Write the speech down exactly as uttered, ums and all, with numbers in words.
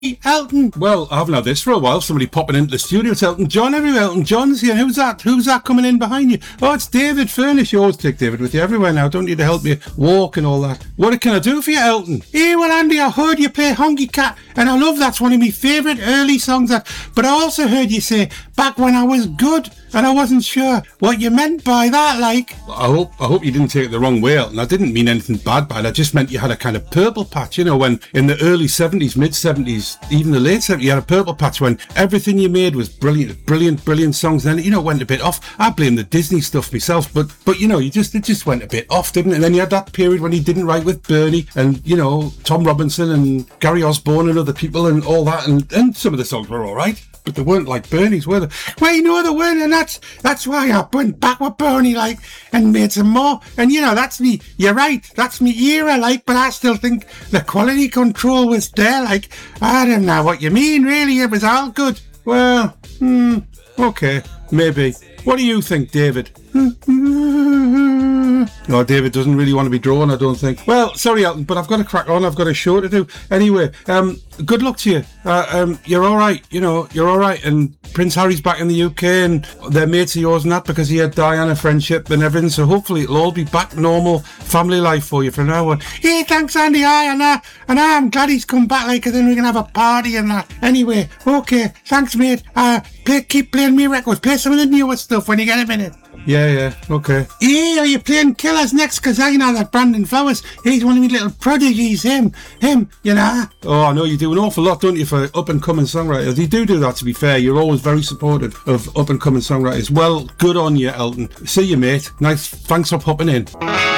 Elton. Well, I haven't had this for a while. Somebody popping into the studio. It's Elton John everywhere. Elton John's here. Who's that? Who's that coming in behind you? Oh, it's David Furnish. You always take David with you everywhere now, don't you, to help you walk and all that. What can I do for you, Elton? Hey, well, Andy, I heard you play Honky Cat, and I love that's one of my favourite early songs. That, but I also heard you say, back when I was good, and I wasn't sure what you meant by that, like. I hope I hope you didn't take it the wrong way, Elton. I didn't mean anything bad by it. I just meant you had a kind of purple patch, you know, when in the early seventies, mid-seventies, even the late seventies, you had a purple patch when everything you made was brilliant, brilliant, brilliant songs. Then, you know, it went a bit off. I blame the Disney stuff myself, but, but you know, you just it just went a bit off, didn't it? And then you had that period when he didn't write with Bernie and, you know, Tom Robinson and Gary Osborne and other people and all that, and, and some of the songs were all right. But they weren't like Bernie's, were they? Well, you know they weren't, and that's that's why I went back with Bernie, like, and made some more. And, you know, that's me, you're right, that's me era, like, but I still think the quality control was there, like, I don't know what you mean, really, it was all good. Well, hmm, okay, maybe. What do you think, David? No, David doesn't really want to be drawn, I don't think. Well, sorry, Elton, but I've got to crack on. I've got a show to do. Anyway, um, good luck to you. Uh, um, you're all right, you know, you're all right. And Prince Harry's back in the U K, and they're mates of yours and that because he had Diana friendship and everything. So hopefully it'll all be back normal family life for you from now on. Hey, thanks, Andy. Aye, and, uh, and uh, I'm glad he's come back, like, because then we can have a party and that. Anyway, okay, thanks, mate. Uh, play, keep playing me records. Play some of the newer stuff when you get a minute. Yeah, yeah, okay. Hey, are you playing Killers next? Because I know that Brandon Flowers, he's one of my little prodigies, him, him, you know. Oh, I know you do an awful lot, don't you, for up-and-coming songwriters. You do do that, to be fair. You're always very supportive of up-and-coming songwriters. Well, good on you, Elton. See you, mate. Nice, thanks for popping in.